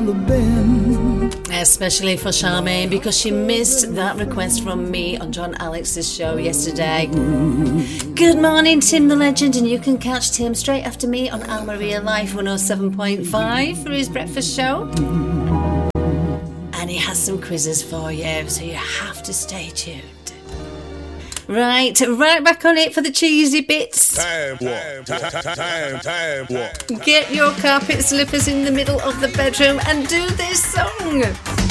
on the bend. Especially for Charmaine, because she missed that request from me on John Alex's show yesterday. Good morning, Tim the Legend, and you can catch Tim straight after me on Almeria Life 107.5 for his breakfast show. And he has some quizzes for you, so you have to stay tuned. Right back on it for the cheesy bits. Time walk. Get your carpet slippers in the middle of the bedroom and do this song.